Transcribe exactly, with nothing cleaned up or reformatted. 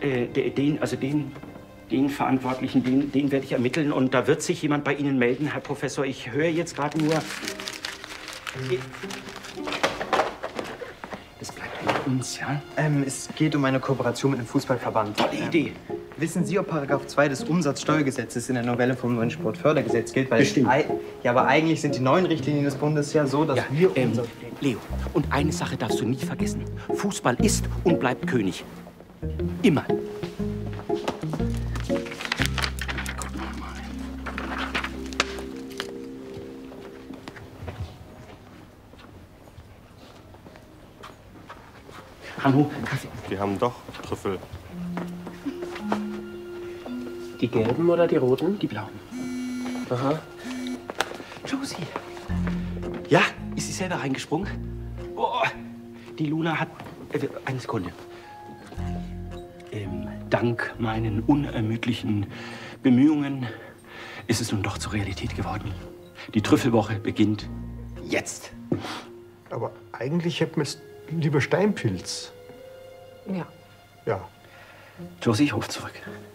äh, den, also den, den Verantwortlichen, den, den werde ich ermitteln. Und da wird sich jemand bei Ihnen melden, Herr Professor. Ich höre jetzt gerade nur... Das bleibt bei uns, ja? Ähm, es geht um eine Kooperation mit dem Fußballverband. Tolle Idee. Ähm, wissen Sie, ob Paragraph zwei des Umsatzsteuergesetzes in der Novelle vom neuen Sportfördergesetz gilt? Weil Bestimmt. Ja, aber eigentlich sind die neuen Richtlinien des Bundes ja so, dass Ja, wir ähm, unser... Leo, und eine Sache darfst du nie vergessen. Fußball ist und bleibt König. Immer. Gucken wir mal. Hanno, Kaffee. Wir haben doch Trüffel. Die gelben oder die roten? Die blauen. Aha. Josie. Ja, ist sie selber reingesprungen? Oh, die Luna hat... Äh, eine Sekunde. Ähm, dank meinen unermüdlichen Bemühungen ist es nun doch zur Realität geworden. Die Trüffelwoche beginnt jetzt. Aber eigentlich hätten wir es lieber Steinpilz. Ja. Ja. Josie, ich rufe zurück.